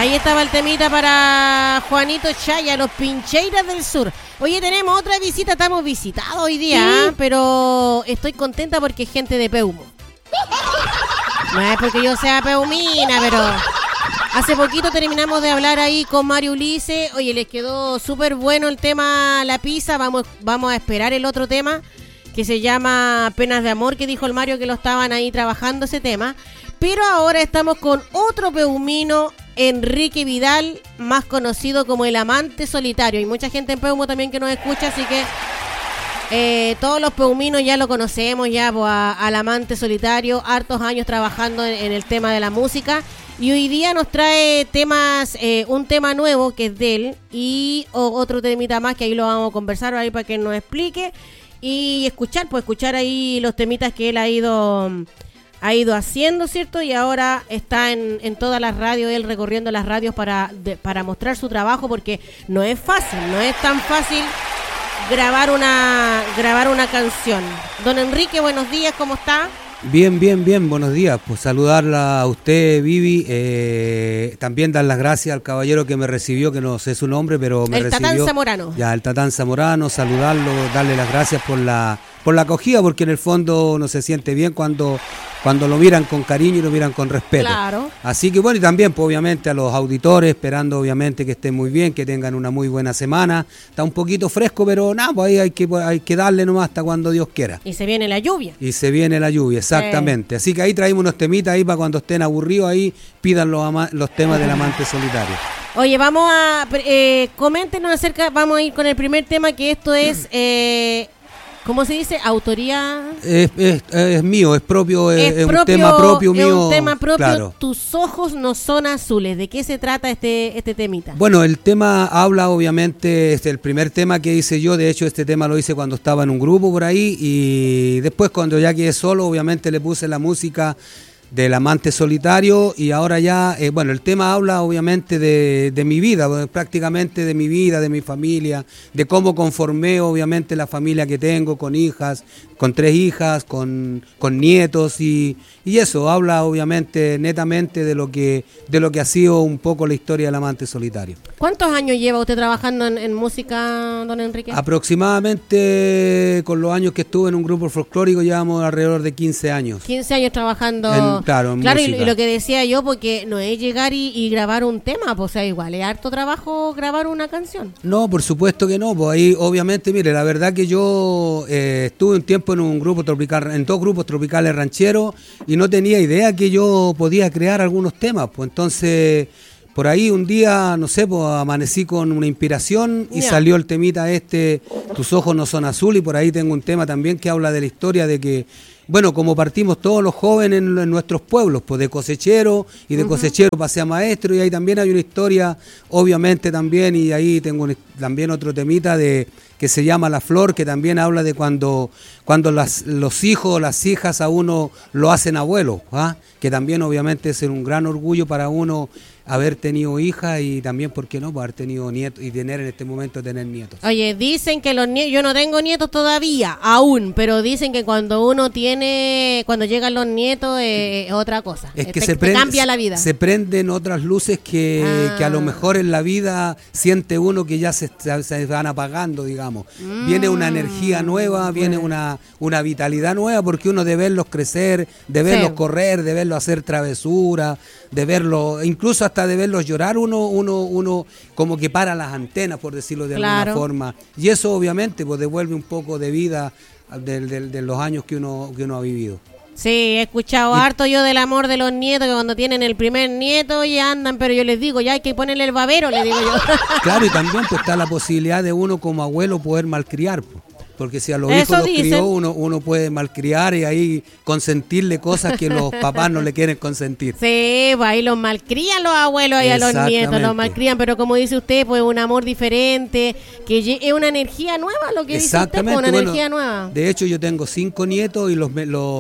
Ahí estaba el temita para Juanito Chaya, los Pincheiras del Sur. Oye, tenemos otra visita, estamos visitados hoy día, ¿sí? Pero estoy contenta porque es gente de Peumo. No es porque yo sea peumina, pero hace poquito terminamos de hablar ahí con Mario Ulises. Oye, les quedó súper bueno el tema La Pizza. Vamos a esperar el otro tema que se llama Penas de Amor, que dijo el Mario que lo estaban ahí trabajando ese tema. Pero ahora estamos con otro peumino, Enrique Vidal, más conocido como el Amante Solitario. Hay mucha gente en Peumo también que nos escucha, así que todos los peuminos ya lo conocemos ya pues, al Amante Solitario, hartos años trabajando en el tema de la música, y hoy día nos trae temas, un tema nuevo que es de él y otro temita más que ahí lo vamos a conversar ahí para que nos explique y escuchar ahí los temitas que él ha ido haciendo, ¿cierto? Y ahora está en todas las radios, él recorriendo las radios para mostrar su trabajo, porque no es tan fácil grabar una canción. Don Enrique, buenos días, ¿cómo está? Bien, buenos días. Pues saludarla a usted, Vivi, también dar las gracias al caballero que me recibió, que no sé su nombre, pero me recibió. El Tatán Zamorano. Ya, el Tatán Zamorano, saludarlo, darle las gracias por la acogida, porque en el fondo uno se siente bien cuando lo miran con cariño y lo miran con respeto. Claro. Así que bueno, y también pues, obviamente a los auditores, esperando obviamente que estén muy bien, que tengan una muy buena semana. Está un poquito fresco, pero nada, pues ahí hay que darle nomás hasta cuando Dios quiera. Y se viene la lluvia. Exactamente. Así que ahí traemos unos temitas ahí para cuando estén aburridos, ahí pidan los temas del Amante Solitario. Oye, vamos a coméntenos acerca, vamos a ir con el primer tema, que esto es ¿cómo se dice? ¿Autoría? Es mío, es propio, es un tema propio mío. Es un tema propio, claro. Tus ojos no son azules. ¿De qué se trata este temita? Bueno, el tema habla, obviamente, es el primer tema que hice yo. De hecho, este tema lo hice cuando estaba en un grupo por ahí. Y después, cuando ya quedé solo, obviamente le puse la música del Amante Solitario, y ahora ya, bueno, el tema habla obviamente de mi vida, prácticamente de mi vida, de mi familia, de cómo conformé obviamente la familia que tengo, con hijas, con 3 hijas, con nietos, y eso habla obviamente netamente de lo que ha sido un poco la historia del Amante Solitario. ¿Cuántos años lleva usted trabajando en música, don Enrique? Aproximadamente, con los años que estuve en un grupo folclórico, llevamos alrededor de 15 años. 15 años trabajando. Claro, y lo que decía yo, porque no es llegar y grabar un tema, pues, o sea, igual es harto trabajo grabar una canción. No, por supuesto que no, pues ahí obviamente, mire, la verdad que yo estuve un tiempo en un grupo tropical, en 2 grupos tropicales rancheros, y no tenía idea que yo podía crear algunos temas, pues entonces por ahí un día, no sé, pues amanecí con una inspiración y salió el temita Tus ojos no son azul, y por ahí tengo un tema también que habla de la historia de que, bueno, como partimos todos los jóvenes en nuestros pueblos, pues de cosechero, y de cosechero pasé a maestro, y ahí también hay una historia, obviamente también, y ahí tengo también otro temita que se llama La Flor, que también habla de cuando los hijos o las hijas a uno lo hacen abuelo, que también obviamente es un gran orgullo para uno haber tenido hijas, y también, ¿por qué no?, haber tenido nietos y tener en este momento tener nietos. Oye, dicen que los nietos, yo no tengo nietos todavía, aún, pero dicen que cuando llegan los nietos es otra cosa. Es que cambia la vida. Se prenden otras luces que a lo mejor en la vida siente uno que ya se van apagando, digamos. Viene una energía nueva, viene una vitalidad nueva, porque uno de verlos crecer, de verlos correr, de verlos hacer travesuras, de verlos, incluso hasta de verlos llorar, uno como que para las antenas, por decirlo de alguna forma, y eso obviamente pues devuelve un poco de vida de los años que uno ha vivido. Sí, he escuchado harto yo del amor de los nietos, que cuando tienen el primer nieto ya andan, pero yo les digo, ya hay que ponerle el babero, le digo yo. Claro, y también pues está la posibilidad de uno como abuelo poder malcriar, pues. Porque si a los hijos los crió, uno puede malcriar y ahí consentirle cosas que los papás no le quieren consentir. Sí, pues ahí los malcrían los abuelos y a los nietos, los malcrían, pero como dice usted, pues un amor diferente, que es una energía nueva lo que dice usted, pues una energía nueva. De hecho, yo tengo 5 nietos y los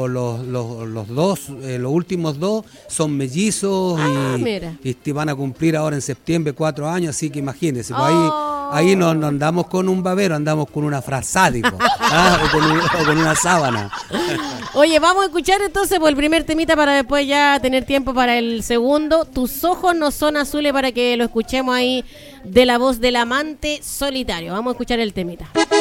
últimos 2 son mellizos y van a cumplir ahora en septiembre 4 años, así que imagínense, pues ahí no andamos con un babero, andamos con una frazada. po. O con una sábana. Oye, vamos a escuchar entonces por el primer temita para después ya tener tiempo para el segundo. Tus ojos no son azules, para que lo escuchemos ahí de la voz del amante solitario. Vamos a escuchar el temita.